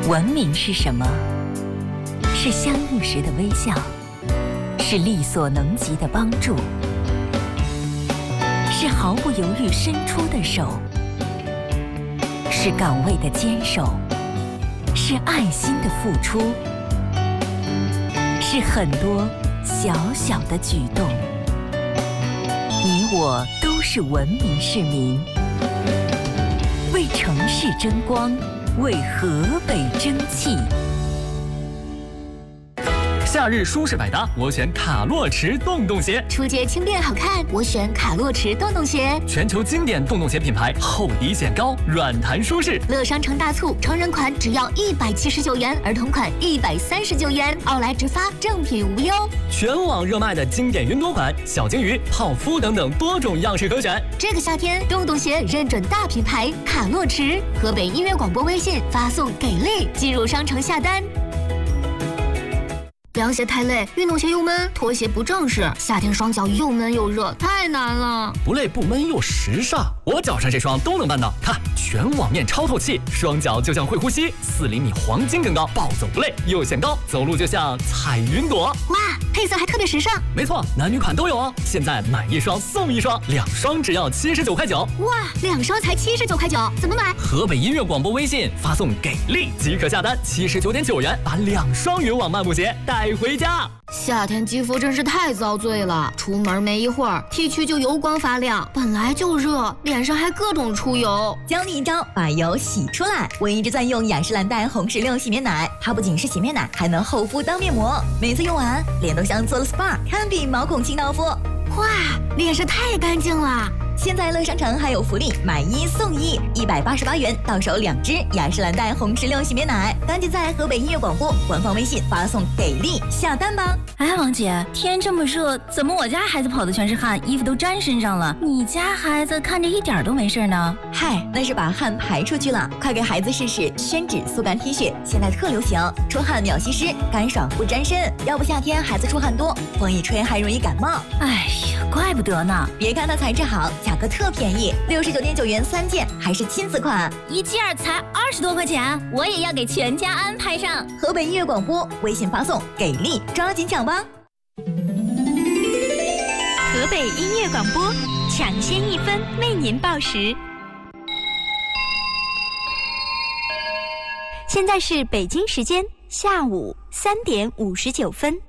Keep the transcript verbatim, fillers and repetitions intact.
文明是什么？是相遇时的微笑，是力所能及的帮助，是毫不犹豫伸出的手，是岗位的坚守，是爱心的付出，是很多小小的举动。你我都是文明市民，为城市争光，为河北争气。 夏日舒适百搭，我选卡洛驰洞洞鞋； 出街轻便好看，我选卡洛驰洞洞鞋。 全球经典洞洞鞋品牌，厚底显高，软弹舒适。 乐商城大促，成人款只要一百七十九元，儿童款一百三十九元，奥莱直发，正品无忧。 全网热卖的经典云朵款、小鲸鱼、泡芙等等多种样式可选。 这个夏天，洞洞鞋认准大品牌卡洛驰，河北音乐广播微信发送给力，进入商城下单。凉鞋太累，运动鞋又闷，拖鞋不正式，夏天双脚又闷又热，太难了。 不累不闷又时尚，我脚上这双都能办到。看，全网面超透气，双脚就像会呼吸，四厘米黄金更高，暴走不累又显高，走路就像踩云朵。 哇，配色还特别时尚。 没错，男女款都有哦。现在买一双送一双，两双只要七十九块九。 哇，两双才七十九块九，怎么买？ 河北音乐广播微信发送给力即可下单，七十九点九元把两双云网漫步鞋带回家。 夏天肌肤真是太遭罪了，出门没一会儿 T 区就油光发亮，本来就热，脸上还各种出油。 教你一招把油洗出来。我一直在用雅诗兰黛红石榴洗面奶，它不仅是洗面奶，还能厚敷当面膜，每次用完脸都像做了 S P A， 堪比毛孔清道夫。 哇，脸是太干净了。 现在乐商城还有福利，买一送一，一百八十八元到手两支雅诗兰黛红石榴洗面奶，赶紧在河北音乐广播官方微信发送给力下单吧。 哎，王姐，天这么热，怎么我家孩子跑的全是汗，衣服都沾身上了？你家孩子看着一点都没事呢。 嗨，那是把汗排出去了，快给孩子试试宣纸速干 T 恤，现在特流行，出汗秒吸湿，干爽不沾身。要不夏天孩子出汗多，风一吹还容易感冒。 哎呀，怪不得呢。 别看它材质好，价格特便宜，六十九点九元三件，还是亲子款， 一件才二十多块钱，我也要给全家安排上。 河北音乐广播微信发送给力，抓紧抢吧！ 河北音乐广播抢先一分为您报时。现在是北京时间下午三点五十九分。